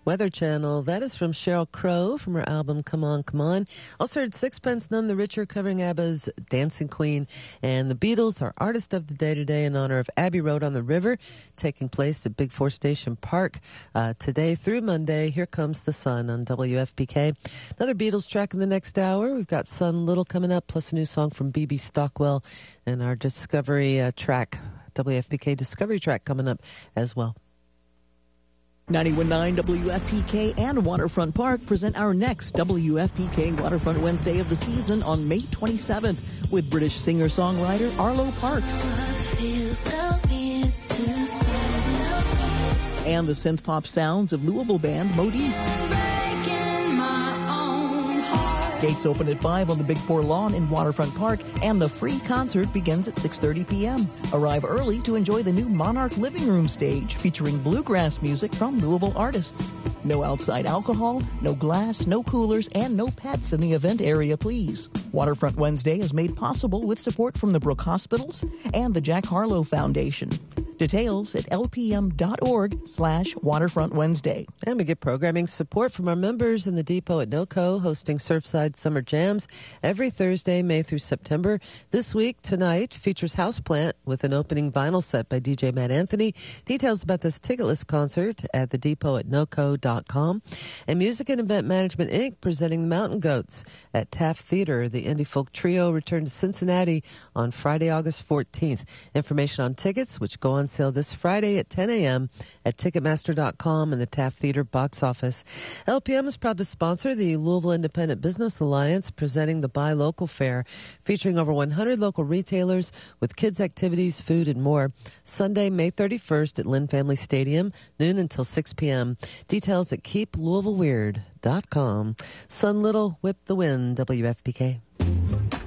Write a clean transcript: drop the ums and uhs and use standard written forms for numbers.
Weather Channel. That is from Sheryl Crow from her album Come On, Come On. Also heard Sixpence None the Richer covering ABBA's Dancing Queen. And the Beatles, our artist of the day today in honor of Abbey Road on the River, taking place at Big Four Station Park today through Monday. Here Comes the Sun on WFPK. Another Beatles track in the next hour. We've got Sun Little coming up, plus a new song from B.B. Stockwell and our Discovery track, WFPK Discovery track coming up as well. 91.9 WFPK and Waterfront Park present our next WFPK Waterfront Wednesday of the season on May 27th with British singer-songwriter Arlo Parks. And the synth-pop sounds of Louisville band Modiste. Gates open at 5 on the Big Four lawn in Waterfront Park, and the free concert begins at 6:30 p.m. Arrive early to enjoy the new Monarch Living Room stage featuring bluegrass music from Louisville artists. No outside alcohol, no glass, no coolers, and no pets in the event area, please. Waterfront Wednesday is made possible with support from the Brook Hospitals and the Jack Harlow Foundation. Details at lpm.org/Waterfront Wednesday. And we get programming support from our members in the depot at NOCO, hosting Surfside Summer Jams every Thursday, May through September. This week, tonight, features Houseplant with an opening vinyl set by DJ Matt Anthony. Details about this ticketless concert at the depot at NOCO.com. And Music and Event Management, Inc. presenting the Mountain Goats at Taft Theater. The indie folk trio return to Cincinnati on Friday, August 14th. Information on tickets, which go on sale this Friday at 10 a.m. at Ticketmaster.com and the Taft Theater box office. LPM is proud to sponsor the Louisville Independent Business Alliance, presenting the Buy Local Fair, featuring over 100 local retailers with kids' activities, food, and more. Sunday, May 31st at Lynn Family Stadium, noon until 6 p.m. Details at KeepLouisvilleWeird.com. Sun Little, Whip the Wind, WFPK.